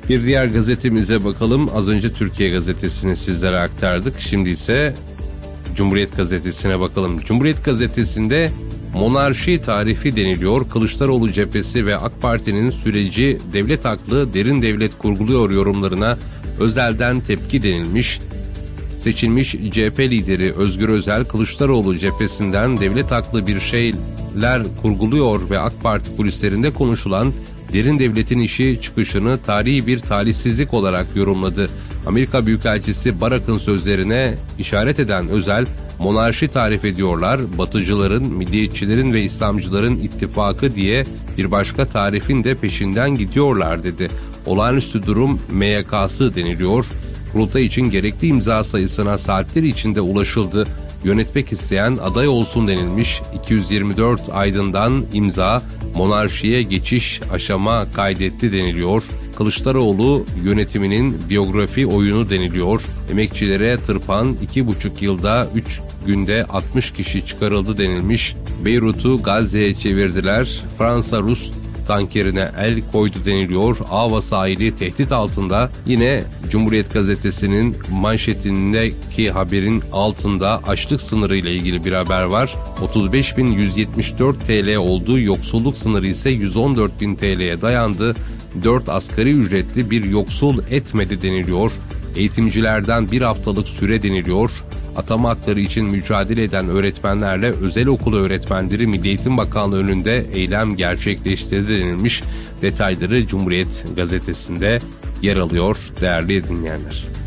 Bir diğer gazetemize bakalım. Az önce Türkiye Gazetesi'ni sizlere aktardık. Şimdi ise Cumhuriyet Gazetesi'ne bakalım. Cumhuriyet Gazetesi'nde monarşi tarifi deniliyor. Kılıçdaroğlu cephesi ve AK Parti'nin süreci devlet aklı, derin devlet kurguluyor yorumlarına özelden tepki denilmiş. Seçilmiş CHP lideri Özgür Özel, Kılıçdaroğlu cephesinden devlet aklı bir şeyler kurguluyor ve AK Parti kulislerinde konuşulan derin devletin işi çıkışını tarihi bir talihsizlik olarak yorumladı. Amerika Büyükelçisi Barak'ın sözlerine işaret eden Özel, monarşi tarif ediyorlar, batıcıların, milliyetçilerin ve İslamcıların ittifakı diye bir başka tarifin de peşinden gidiyorlar dedi. Olağanüstü durum MYK'sı deniliyor. Kurultay için gerekli imza sayısına saatler içinde ulaşıldı. Yönetmek isteyen aday olsun denilmiş. 224 aydından imza, monarşiye geçiş aşama kaydetti deniliyor. Kılıçdaroğlu yönetiminin biyografi oyunu deniliyor. Emekçilere tırpan 2,5 yılda 3 günde 60 kişi çıkarıldı denilmiş. Beyrut'u Gazze'ye çevirdiler. Fransa Rus tankerine el koydu deniliyor. Ava sahili tehdit altında. Yine Cumhuriyet Gazetesi'nin manşetindeki haberin altında açlık sınırı ile ilgili bir haber var. 35.174 TL olduğu, yoksulluk sınırı ise 114.000 TL'ye dayandı. 4 asgari ücretli bir yoksul etmedi deniliyor. Eğitimcilerden bir haftalık süre deniliyor. Atama hakları için mücadele eden öğretmenlerle özel okul öğretmenleri Milli Eğitim Bakanlığı önünde eylem gerçekleştirdi denilmiş. Detayları Cumhuriyet Gazetesi'nde yer alıyor değerli dinleyenler.